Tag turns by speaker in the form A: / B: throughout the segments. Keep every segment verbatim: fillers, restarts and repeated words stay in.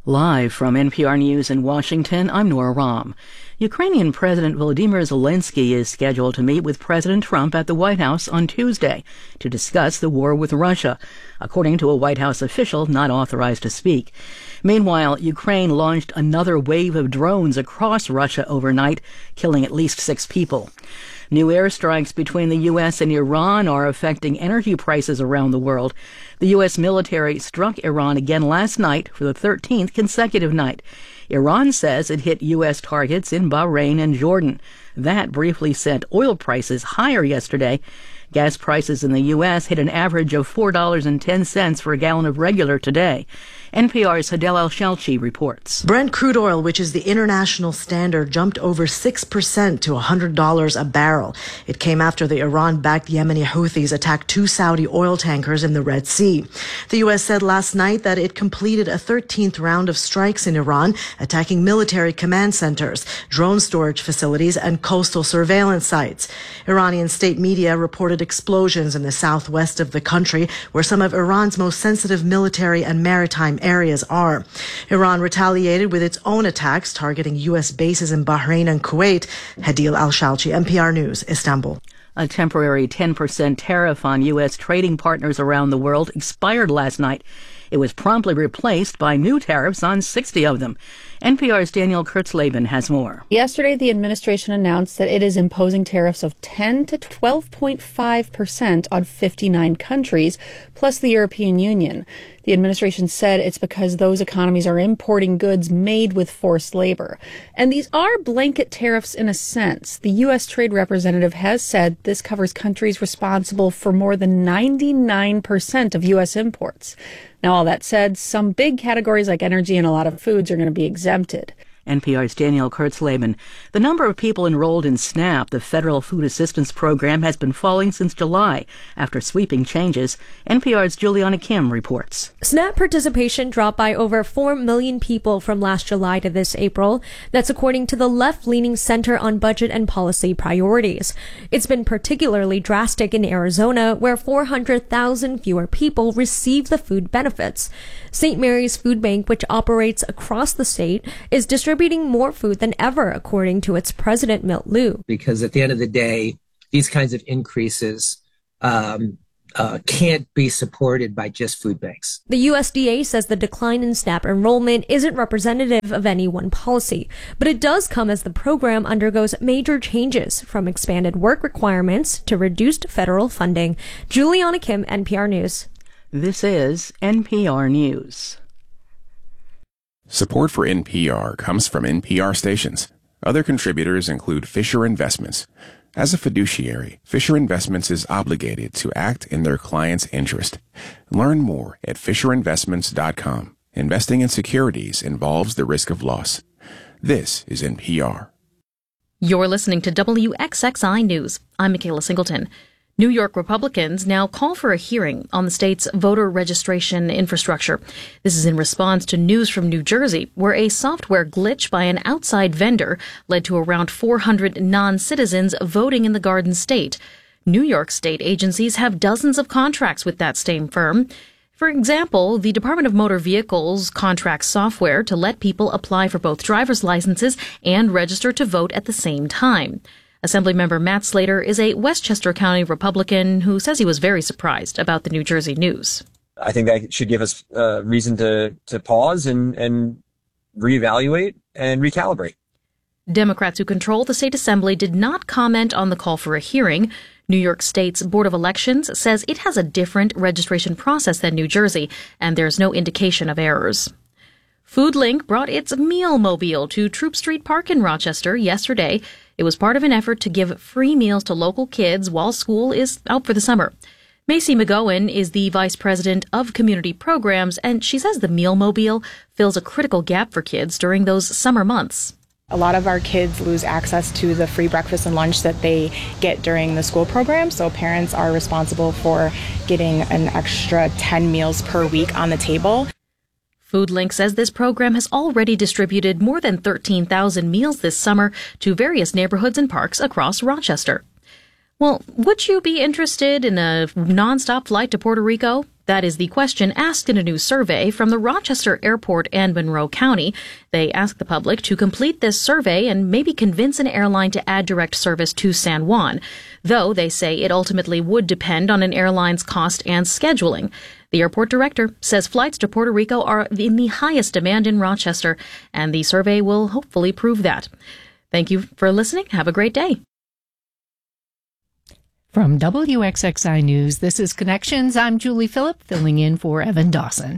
A: Live from N P R News in Washington, I'm Nora Rahm. Ukrainian President Volodymyr Zelensky is scheduled to meet with President Trump at the White House on Tuesday to discuss the war with Russia, according to a White House official not authorized to speak. Meanwhile, Ukraine launched another wave of drones across Russia overnight, killing at least six people. New airstrikes between the U S and Iran are affecting energy prices around the world. The U S military struck Iran again last night for the thirteenth consecutive night. Iran says it hit U S targets in Bahrain and Jordan. That briefly sent oil prices higher yesterday. Gas prices in the U S hit an average of four dollars and ten cents for a gallon of regular today. N P R's Hadel Al-Shalchi reports.
B: Brent crude oil, which is the international standard, jumped over six percent to one hundred dollars a barrel. It came after the Iran-backed Yemeni Houthis attacked two Saudi oil tankers in the Red Sea. The U S said last night that it completed a thirteenth round of strikes in Iran, attacking military command centers, drone storage facilities, and coastal surveillance sites. Iranian state media reported explosions in the southwest of the country, where some of Iran's most sensitive military and maritime areas are. Iran retaliated with its own attacks targeting U S bases in Bahrain and Kuwait. Hadel Al-Shalchi, N P R News, Istanbul.
A: A temporary ten percent tariff on U S trading partners around the world expired last night. It was promptly replaced by new tariffs on sixty of them. N P R's Daniel Kurtzleben has more.
C: Yesterday, the administration announced that it is imposing tariffs of ten to twelve point five percent on fifty-nine countries, plus the European Union. The administration said it's because those economies are importing goods made with forced labor. And these are blanket tariffs in a sense. The U S Trade Representative has said this covers countries responsible for more than ninety-nine percent of U S imports. Now, all that said, some big categories like energy and a lot of foods are going to be exempted.
A: N P R's Daniel Kurtzleben. The number of people enrolled in SNAP, the Federal Food Assistance Program, has been falling since July after sweeping changes. N P R's Juliana Kim reports.
D: SNAP participation dropped by over four million people from last July to this April. That's according to the left-leaning Center on Budget and Policy Priorities. It's been particularly drastic in Arizona, where four hundred thousand fewer people receive the food benefits. Saint Mary's Food Bank, which operates across the state, is distributing distributing more food than ever, according to its president, Milt Liu.
E: Because at the end of the day, these kinds of increases um, uh, can't be supported by just food banks.
D: The U S D A says the decline in SNAP enrollment isn't representative of any one policy, but it does come as the program undergoes major changes, from expanded work requirements to reduced federal funding. Juliana Kim, N P R News.
A: This is N P R News.
F: Support for N P R comes from N P R stations. Other contributors include Fisher Investments. As a fiduciary, Fisher Investments is obligated to act in their client's interest. Learn more at fisher investments dot com. Investing in securities involves the risk of loss. This is N P R.
G: You're listening to W X X I News. I'm Michaela Singleton. New York Republicans now call for a hearing on the state's voter registration infrastructure. This is in response to news from New Jersey, where a software glitch by an outside vendor led to around four hundred non-citizens voting in the Garden State. New York state agencies have dozens of contracts with that same firm. For example, the Department of Motor Vehicles contracts software to let people apply for both driver's licenses and register to vote at the same time. Assemblymember Matt Slater is a Westchester County Republican who says he was very surprised about the New Jersey news.
H: I think that should give us uh, reason to, to pause and, and reevaluate and recalibrate.
G: Democrats who control the state assembly did not comment on the call for a hearing. New York State's Board of Elections says it has a different registration process than New Jersey, and there's no indication of errors. FoodLink brought its Meal Mobile to Troop Street Park in Rochester yesterday. It was part of an effort to give free meals to local kids while school is out for the summer. Macy McGowan is the vice president of community programs, and she says the Meal Mobile fills a critical gap for kids during those summer months.
I: A lot of our kids lose access to the free breakfast and lunch that they get during the school program, so parents are responsible for getting an extra ten meals per week on the table.
G: FoodLink says this program has already distributed more than thirteen thousand meals this summer to various neighborhoods and parks across Rochester. Well, would you be interested in a nonstop flight to Puerto Rico? That is the question asked in a new survey from the Rochester Airport and Monroe County. They asked the public to complete this survey and maybe convince an airline to add direct service to San Juan, though they say it ultimately would depend on an airline's cost and scheduling. The airport director says flights to Puerto Rico are in the highest demand in Rochester, and the survey will hopefully prove that. Thank you for listening. Have a great day.
J: From W X X I News, this is Connections. I'm Julie Phillip, filling in for Evan Dawson.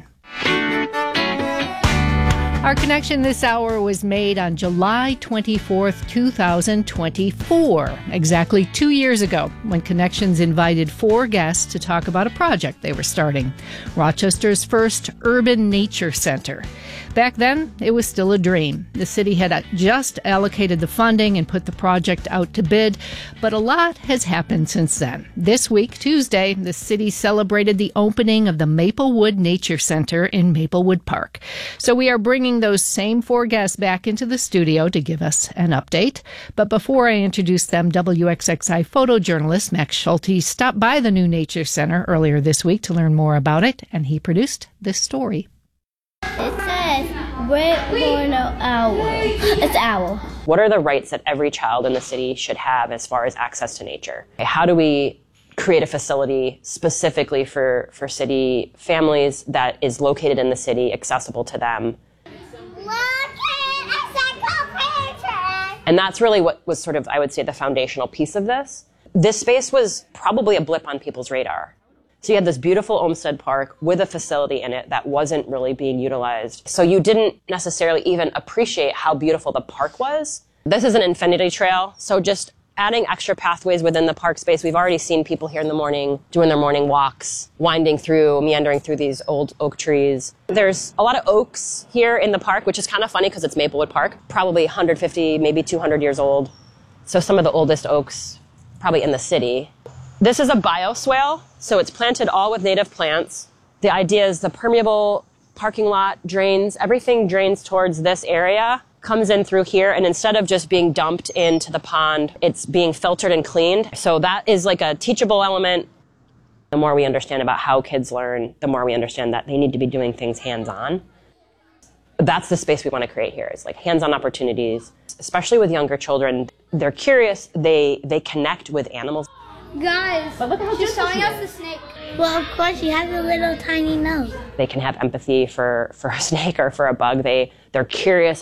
J: Our connection this hour was made on July twenty-fourth, two thousand twenty-four, exactly two years ago, when Connections invited four guests to talk about a project they were starting, Rochester's first urban nature center. Back then, it was still a dream. The city had just allocated the funding and put the project out to bid, but a lot has happened since then. This week, Tuesday, the city celebrated the opening of the Maplewood Nature Center in Maplewood Park. So we are bringing those same four guests back into the studio to give us an update. But before I introduce them, W X X I photojournalist Max Schulte stopped by the new Nature Center earlier this week to learn more about it, and he produced this story.
K: It says, red born owl. It's owl.
L: What are the rights that every child in the city should have as far as access to nature? How do we create a facility specifically for, for city families that is located in the city, accessible to them? And that's really what was sort of, I would say, the foundational piece of this. This space was probably a blip on people's radar. So you had this beautiful Olmsted Park with a facility in it that wasn't really being utilized. So you didn't necessarily even appreciate how beautiful the park was. This is an infinity trail, so just adding extra pathways within the park space. We've already seen people here in the morning doing their morning walks, winding through, meandering through these old oak trees. There's a lot of oaks here in the park, which is kind of funny because it's Maplewood Park, probably one hundred fifty, maybe two hundred years old. So some of the oldest oaks probably in the city. This is a bioswale, so it's planted all with native plants. The idea is the permeable parking lot drains, everything drains towards this area, comes in through here, and instead of just being dumped into the pond, it's being filtered and cleaned. So that is like a teachable element. The more we understand about how kids learn, the more we understand that they need to be doing things hands-on. That's the space we want to create here. It's like hands-on opportunities, especially with younger children. They're curious, they, they connect with animals.
K: Guys, but look how she's showing us the snake. Well, of course, she has a little tiny nose.
L: They can have empathy for, for a snake or for a bug. They, they're curious